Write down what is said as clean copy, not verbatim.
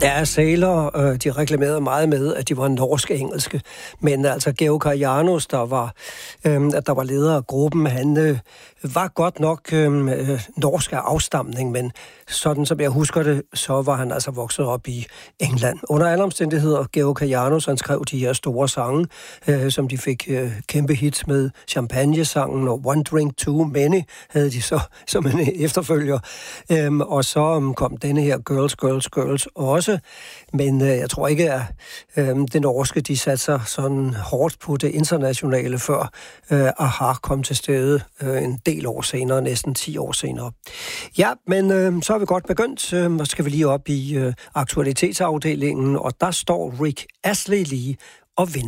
Ja, Sailor, de reklamerede meget med, at de var norsk-engelske. Men altså, Georg Karajanus, der var leder af gruppen, han var godt nok norsk af afstamning, men sådan som jeg husker det, så var han altså vokset op i England. Under alle omstændigheder, Georg Karajanus, han skrev de her store sange, som de fik kæmpe hits med. Champagne-sangen og One Drink Too Many havde de så som en efterfølger. Og så kom denne her Girls, Girls, Girls også. Men jeg tror ikke, at det norske, de satte sig sådan hårdt på det internationale, før AHA kom til stede en del år senere, næsten 10 år senere. Ja, men så har vi godt begyndt. Så skal vi lige op i aktualitetsafdelingen, og der står Rick Astley lige og venter.